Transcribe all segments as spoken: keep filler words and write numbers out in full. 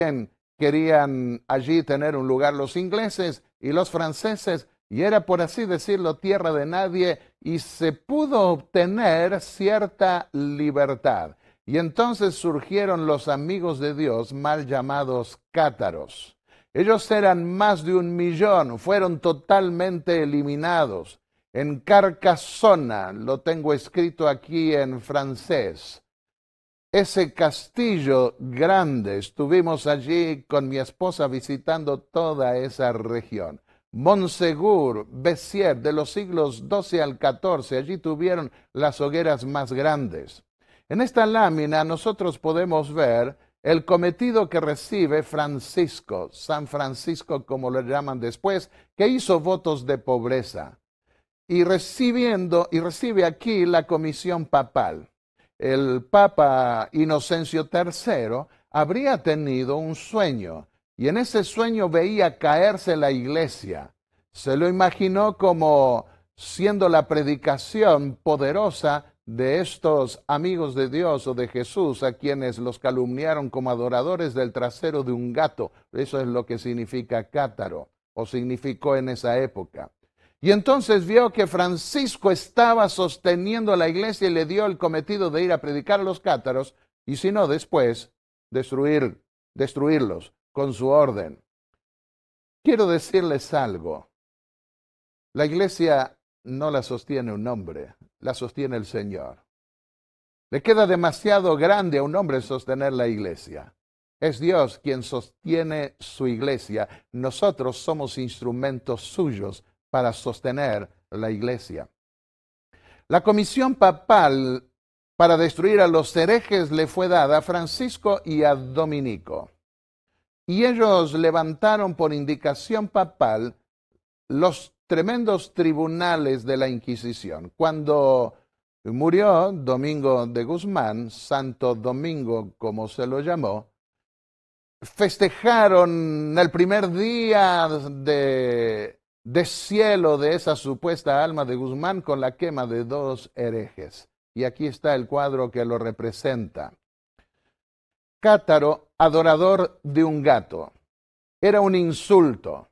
querían allí tener un lugar los ingleses y los franceses, y era, por así decirlo, tierra de nadie, y se pudo obtener cierta libertad. Y entonces surgieron los amigos de Dios, mal llamados cátaros. Ellos eran más de un millón, fueron totalmente eliminados. En Carcassona, lo tengo escrito aquí en francés, ese castillo grande, estuvimos allí con mi esposa visitando toda esa región. Montsegur, Béziers, de los siglos doce al catorce, allí tuvieron las hogueras más grandes. En esta lámina nosotros podemos ver el cometido que recibe Francisco, San Francisco como lo llaman después, que hizo votos de pobreza. Y recibiendo, y recibe aquí la comisión papal. El Papa Inocencio tercero habría tenido un sueño, y en ese sueño veía caerse la iglesia. Se lo imaginó como siendo la predicación poderosa de estos amigos de Dios o de Jesús, a quienes los calumniaron como adoradores del trasero de un gato. Eso es lo que significa cátaro, o significó en esa época. Y entonces vio que Francisco estaba sosteniendo la iglesia y le dio el cometido de ir a predicar a los cátaros, y si no, después destruir, destruirlos con su orden. Quiero decirles algo. La iglesia no la sostiene un hombre, la sostiene el Señor. Le queda demasiado grande a un hombre sostener la iglesia. Es Dios quien sostiene su iglesia. Nosotros somos instrumentos suyos para sostener la iglesia. La comisión papal para destruir a los herejes le fue dada a Francisco y a Dominico. Y ellos levantaron por indicación papal los tremendos tribunales de la Inquisición. Cuando murió Domingo de Guzmán, Santo Domingo como se lo llamó, festejaron el primer día de de cielo de esa supuesta alma de Guzmán con la quema de dos herejes. Y aquí está el cuadro que lo representa. Cátaro, adorador de un gato. Era un insulto.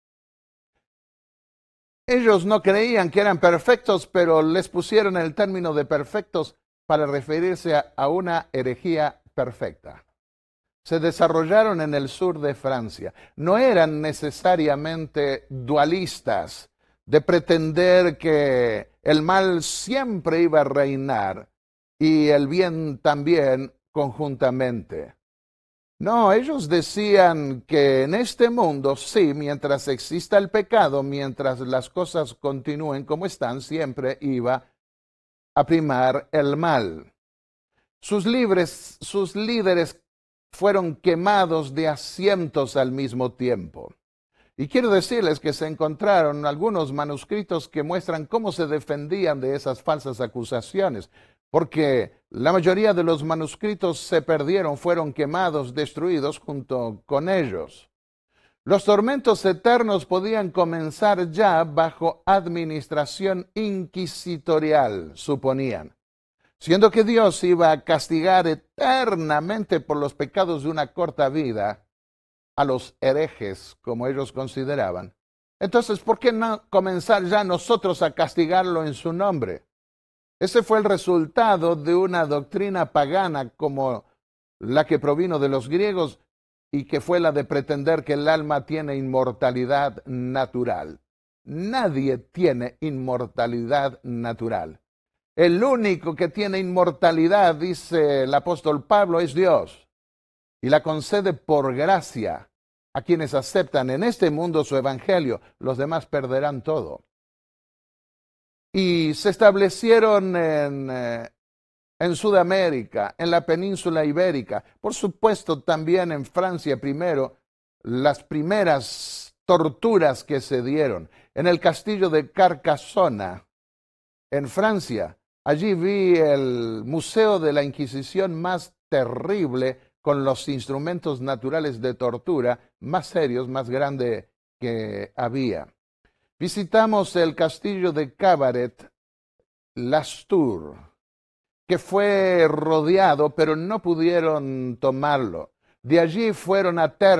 Ellos no creían que eran perfectos, pero les pusieron el término de perfectos para referirse a, a una herejía perfecta. Se desarrollaron en el sur de Francia. No eran necesariamente dualistas, de pretender que el mal siempre iba a reinar y el bien también conjuntamente. No, ellos decían que en este mundo, sí, mientras exista el pecado, mientras las cosas continúen como están, siempre iba a primar el mal. Sus, libres, sus líderes fueron quemados de asientos al mismo tiempo. Y quiero decirles que se encontraron algunos manuscritos que muestran cómo se defendían de esas falsas acusaciones, porque la mayoría de los manuscritos se perdieron, fueron quemados, destruidos junto con ellos. Los tormentos eternos podían comenzar ya bajo administración inquisitorial, suponían. Siendo que Dios iba a castigar eternamente por los pecados de una corta vida a los herejes, como ellos consideraban. Entonces, ¿por qué no comenzar ya nosotros a castigarlo en su nombre? Ese fue el resultado de una doctrina pagana como la que provino de los griegos y que fue la de pretender que el alma tiene inmortalidad natural. Nadie tiene inmortalidad natural. El único que tiene inmortalidad, dice el apóstol Pablo, es Dios. Y la concede por gracia a quienes aceptan en este mundo su evangelio. Los demás perderán todo. Y se establecieron en, eh, en Sudamérica, en la península ibérica, por supuesto también en Francia primero, las primeras torturas que se dieron. En el castillo de Carcassona, en Francia, allí vi el Museo de la Inquisición más terrible, con los instrumentos naturales de tortura más serios, más grande que había. Visitamos el castillo de Cabaret, Lastur, que fue rodeado, pero no pudieron tomarlo. De allí fueron a